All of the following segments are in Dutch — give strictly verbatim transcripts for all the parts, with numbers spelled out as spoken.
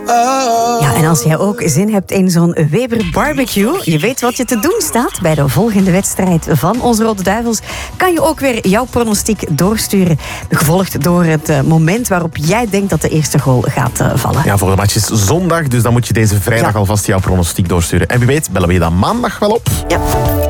Ja, en als jij ook zin hebt in zo'n Weber barbecue, je weet wat je te doen staat bij de volgende wedstrijd van onze Rode Duivels, kan je ook weer jouw pronostiek doorsturen. Gevolgd door het uh, moment waarop jij denkt dat de eerste goal gaat uh, vallen. Ja, voor de match is zondag, dus dan moet je deze vrijdag ja. alvast jouw pronostiek doorsturen. En wie weet, bellen we je dan maandag wel op? Ja.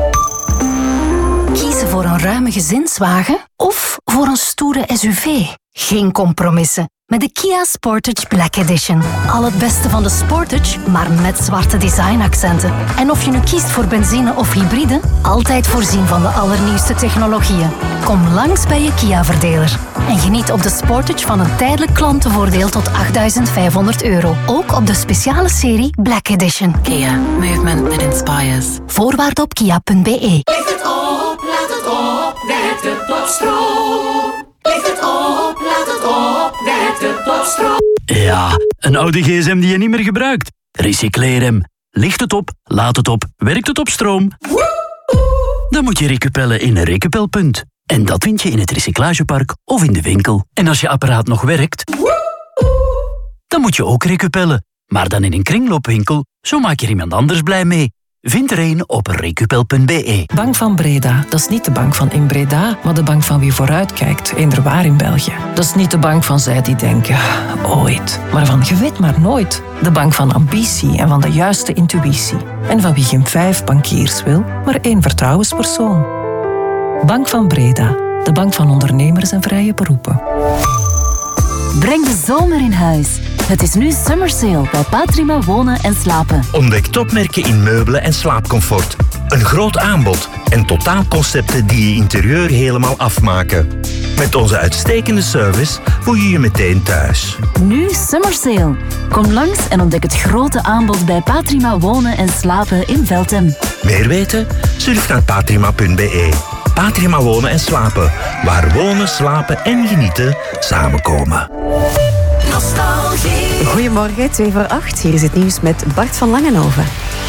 Kiezen voor een ruime gezinswagen of voor een stoere S U V? Geen compromissen. Met de Kia Sportage Black Edition. Al het beste van de Sportage, maar met zwarte designaccenten. En of je nu kiest voor benzine of hybride, altijd voorzien van de allernieuwste technologieën. Kom langs bij je Kia-verdeler. En geniet op de Sportage van een tijdelijk klantenvoordeel tot achtduizend vijfhonderd euro. Ook op de speciale serie Black Edition. Kia. Movement that inspires. Voorwaarden op kia punt b e. Licht het op, laat het op, werkt het op stroom. Licht het op, laat het op, werkt het op stroom. Ja, een oude gsm die je niet meer gebruikt. Recycleer hem. Licht het op, laat het op, werkt het op stroom. Dan moet je recupellen in een recupelpunt. En dat vind je in het recyclagepark of in de winkel. En als je apparaat nog werkt, dan moet je ook recupellen. Maar dan in een kringloopwinkel, zo maak je er iemand anders blij mee. Vind er een op recupel punt b e. Bank van Breda, dat is niet de bank van in Breda, maar de bank van wie vooruitkijkt, eender waar in België. Dat is niet de bank van zij die denken, ooit, maar van je weet maar nooit. De bank van ambitie en van de juiste intuïtie. En van wie geen vijf bankiers wil, maar één vertrouwenspersoon. Bank van Breda, de bank van ondernemers en vrije beroepen. Breng de zomer in huis. Het is nu Summer Sale bij Patrima Wonen en Slapen. Ontdek topmerken in meubelen en slaapcomfort. Een groot aanbod en totaalconcepten die je interieur helemaal afmaken. Met onze uitstekende service voel je je meteen thuis. Nu Summer Sale. Kom langs en ontdek het grote aanbod bij Patrima Wonen en Slapen in Veltem. Meer weten? Surf naar patrima punt b e. Patrima Wonen en Slapen. Waar wonen, slapen en genieten samenkomen. Nostalgie. Goedemorgen, twee voor acht. Hier is het nieuws met Bart van Langenhoven.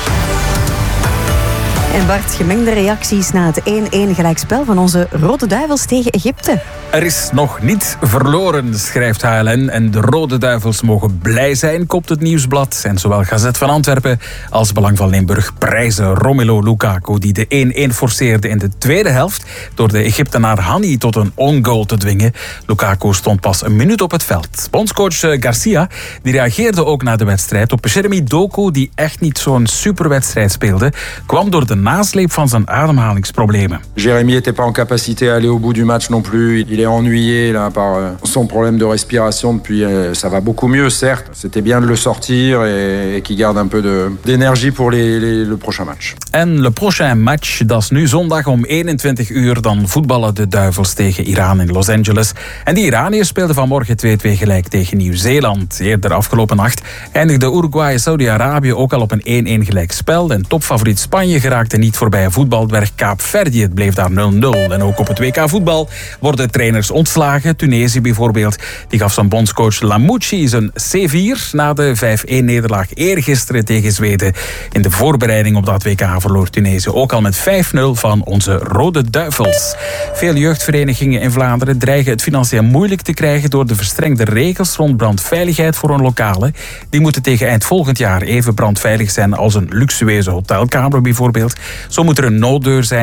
En Bart, gemengde reacties na het één-één gelijkspel van onze Rode Duivels tegen Egypte. Er is nog niet verloren, schrijft H L N. En de Rode Duivels mogen blij zijn, kopt het Nieuwsblad. En zowel Gazet van Antwerpen als Belang van Limburg prijzen Romelu Lukaku, die de één-één forceerde in de tweede helft door de Egyptenaar Hani tot een on-goal te dwingen. Lukaku stond pas een minuut op het veld. Bondscoach Garcia die reageerde ook na de wedstrijd op Jeremy Doku, die echt niet zo'n superwedstrijd speelde, kwam door de nasleep van zijn ademhalingsproblemen. Jérémy n'était pas en capacité à aller au bout du match non plus. Il est ennuyé là, par euh, son problème de respiration depuis. Euh, ça va beaucoup mieux, certes. C'était bien de le sortir et, et qu'il garde un peu de, d'énergie pour les, les, le prochain match. En le prochain match, dat is nu zondag om eenentwintig uur. Dan voetballen de Duivels tegen Iran in Los Angeles. En die Iraniërs speelden vanmorgen twee-twee gelijk tegen Nieuw-Zeeland. Eerder afgelopen nacht eindigde Uruguay en Saudi-Arabië ook al op een één-één gelijk spel. En topfavoriet Spanje geraakte niet voorbij voetbaldwerg Kaapverdië. Het bleef daar nul nul. En ook op het W K voetbal worden trainers ontslagen. Tunesië bijvoorbeeld, die gaf zijn bondscoach Lamouchi zijn C vier na de vijf-één nederlaag eergisteren tegen Zweden. In de voorbereiding op dat W K verloor Tunesië ook al met vijf nul van onze Rode Duivels. Veel jeugdverenigingen in Vlaanderen dreigen het financieel moeilijk te krijgen door de verstrengde regels rond brandveiligheid voor hun lokalen. Die moeten tegen eind volgend jaar even brandveilig zijn als een luxueuze hotelkamer bijvoorbeeld. Zo moet er een nooddeur zijn